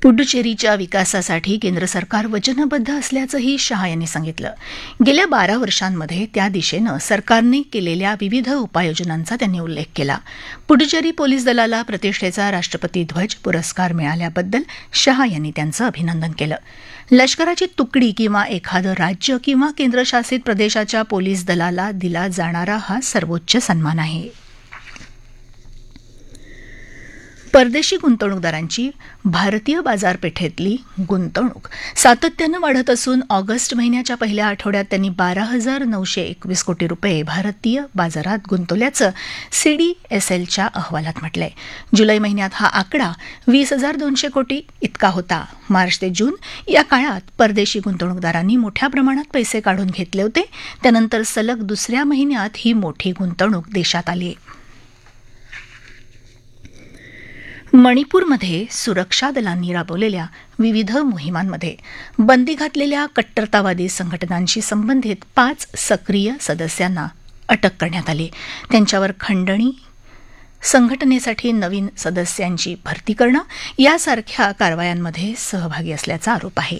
पुडुचेरीच्या विकासासाठी केंद्र सरकार वचनबद्ध असल्याचंही शहा यांनी सांगितलं. गेल्या 12 वर्षांमध्ये त्या दिशेनं सरकारने केलेल्या विविध उपाययोजनांचा त्यांनी उल्लेख केला. पुडुचेरी पोलीस दलाला प्रतिष्ठेचा राष्ट्रपती ध्वज पुरस्कार मिळाल्याबद्दल शहा यांनी त्यांचं अभिनंदन केलं. लष्कराची तुकडी किंवा एखादं राज्य किंवा केंद्रशासित प्रदेशाच्या पोलीस दलाला दिला जाणारा हा सर्वोच्च सन्मान आहे. परदेशी गुंतवणूकदारांची भारतीय बाजारपेठेतली गुंतवणूक सातत्यानं वाढत असून ऑगस्ट महिन्याच्या पहिल्या आठवड्यात त्यांनी 12,921 कोटी रुपये भारतीय बाजारात गुंतवल्याचं सीडीएसएलच्या अहवालात म्हटलंय. जुलै महिन्यात हा आकडा 20,200 कोटी इतका होता. मार्च ते जून या काळात परदेशी गुंतवणूकदारांनी मोठ्या प्रमाणात पैसे काढून घेतले होते. त्यानंतर सलग दुसऱ्या महिन्यात ही मोठी गुंतवणूक देशात आली. मणिपूरमध्ये सुरक्षा दलांनी राबवलेल्या विविध मोहिमांमध्ये बंदी घातलेल्या कट्टरतावादी संघटनांशी संबंधित 5 सक्रिय सदस्यांना अटक करण्यात आली. त्यांच्यावर खंडणी, संघटनेसाठी नवीन सदस्यांची भरती करणं यासारख्या कारवायांमध्ये सहभागी असल्याचा आरोप आहे.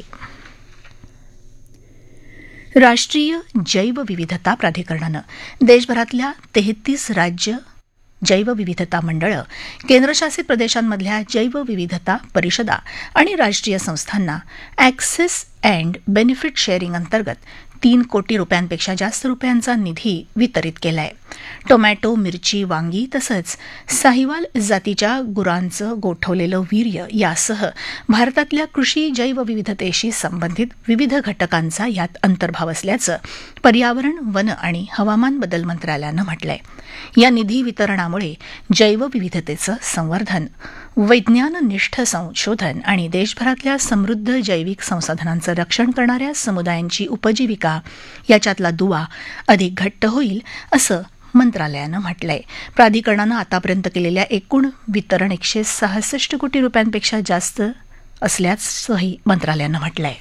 राष्ट्रीय जैवविविधता प्राधिकरणानं देशभरातल्या 33 राज्य जैवविविधता मंडळं, केंद्रशासित प्रदेशांमधल्या जैवविविधता परिषदा आणि राष्ट्रीय संस्थांना ॲक्सेस अँड बेनिफिट शेअरिंग अंतर्गत 3 कोटी रुपयांपेक्षा जास्त रुपयांचा निधी वितरित केलाय. टोमॅटो, मिरची, वांगी तसंच साहिवाल जातीच्या गुरांचं गोठवलेलं वीर्य यासह भारतातल्या कृषी जैवविविधतेशी संबंधित विविध घटकांचा यात अंतर्भाव असल्याचं पर्यावरण, वन आणि हवामान बदल मंत्रालयानं म्हटलंय. या निधी वितरणामुळे जैवविविधतेचं संवर्धन, वैज्ञाननिष्ठ संशोधन आणि देशभरातल्या समृद्ध जैविक संसाधनांचं रक्षण करणाऱ्या समुदायांची उपजीविका याच्यातला दुवा अधिक घट्ट होईल असं मंत्रालयानं म्हटलंय. प्राधिकरणानं आतापर्यंत केलेल्या एकूण वितरण 166 कोटी रुपयांपेक्षा जास्त असल्याचंही मंत्रालयानं म्हटलंय.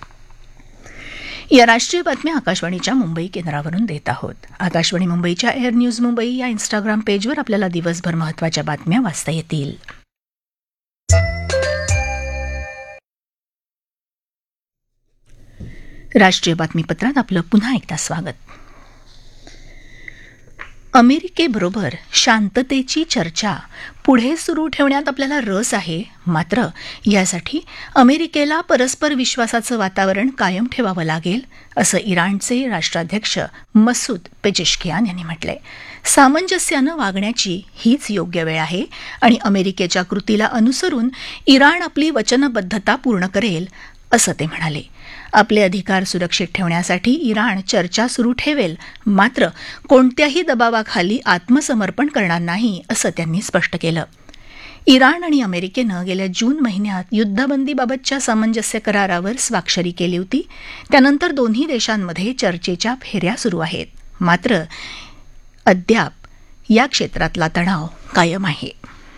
या राष्ट्रीय बातम्या आकाशवाणीच्या मुंबई केंद्रावरून देत आहोत. आकाशवाणी मुंबईच्या एअर न्यूज मुंबई या इंस्टाग्राम पेजवर आपल्याला दिवसभर महत्त्वाच्या बातम्या वाचता येतील. राष्ट्रीय बातमीपत्रात आपलं पुन्हा एकदा स्वागत. अमेरिकेबरोबर शांततेची चर्चा पुढे सुरू ठेवण्यात आपल्याला रस आहे. मात्र यासाठी अमेरिकेला परस्पर विश्वासाचं वातावरण कायम ठेवावं लागेल असं इराणचे राष्ट्राध्यक्ष मसूद पेजेश्कियान यांनी म्हटलंय. सामंजस्यानं वागण्याची हीच योग्य वेळ आहे आणि अमेरिकेच्या कृतीला अनुसरून इराण आपली वचनबद्धता पूर्ण करेल असं ते म्हणाले. आपले अधिकार सुरक्षित ठेवण्यासाठी इराण चर्चा सुरू ठेवेल, मात्र कोणत्याही दबावाखाली आत्मसमर्पण करणार नाही असं त्यांनी स्पष्ट केलं. इराण आणि अमेरिकेनं गेल्या जून महिन्यात युद्धबंदीबाबतच्या सामंजस्य करारावर स्वाक्षरी केली होती. त्यानंतर दोन्ही देशांमध्ये चर्चेच्या फेऱ्या सुरू आहेत. मात्र अद्याप या क्षेत्रातला तणाव कायम आहे.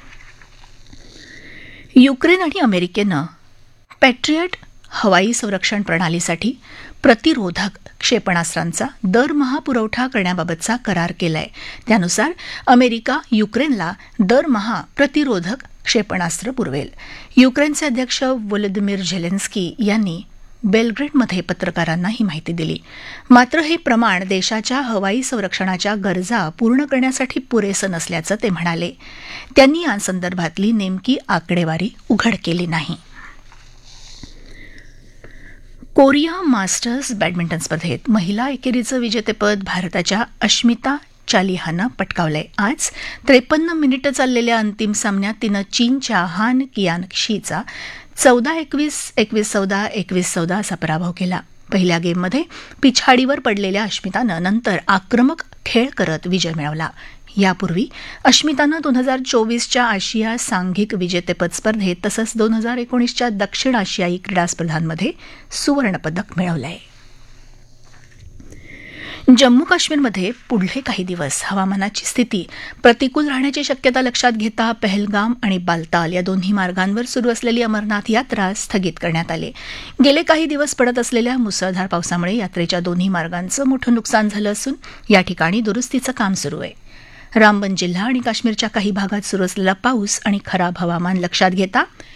युक्रेन आणि अमेरिकेनं पॅट्रियट हवाई संरक्षण प्रणालीसाठी प्रतिरोधक क्षेपणास्त्रांचा दरमहा पुरवठा करण्याबाबतचा करार केलाय. त्यानुसार अमेरिका युक्रेनला दरमहा प्रतिरोधक क्षेपणास्त्र पुरवेल. युक्रेनचे अध्यक्ष व्लोदिमीर झेलेन्स्की यांनी बेलग्रेडमध्ये पत्रकारांना ही माहिती दिली. मात्र हे प्रमाण देशाच्या हवाई संरक्षणाच्या गरजा पूर्ण करण्यासाठी पुरेसं नसल्याचं ते म्हणाले. त्यांनी या संदर्भातली नेमकी आकडेवारी उघड केली नाही. कोरिया मास्टर्स बॅडमिंटन स्पर्धेत महिला एकेरीचं विजेतेपद भारताच्या अश्मिता चालिहानं पटकावलंय. आज 53 मिनिटं चाललेल्या अंतिम सामन्यात तिनं चीनच्या हान कियानशीचा 14-21, 21-14, 21-14 असा पराभव केला. पहिल्या गेममध्ये पिछाडीवर पडलेल्या अश्मितानं नंतर आक्रमक खेळ करत विजय मिळवला. यापूर्वी अश्मितानं 2024च्या आशिया सांघिक विजेतेपद स्पर्धेत तसंच 2019च्या दक्षिण आशियाई क्रीडा स्पर्धांमध्ये सुवर्णपदक मिळवलंय. जम्मू काश्मीरमध्ये पुढले काही दिवस हवामानाची स्थिती प्रतिकूल राहण्याची शक्यता लक्षात घेता पहलगाम आणि बालताल या दोन्ही मार्गांवर सुरू असलेली अमरनाथ यात्रा स्थगित करण्यात आली. गेले काही दिवस पडत असलेल्या मुसळधार पावसामुळे यात्रेच्या दोन्ही मार्गांचं मोठं नुकसान झालं असून या ठिकाणी दुरुस्तीचं काम सुरू आहे. रामबन जिल्हा आणि काश्मीरच्या काही भागात सुरू असलेला पाऊस आणि खराब हवामान लक्षात घेता